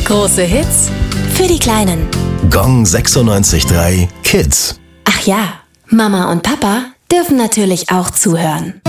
Große Hits Für die Kleinen. Gong 96.3 Kids. Ach ja, Mama und Papa dürfen natürlich auch zuhören.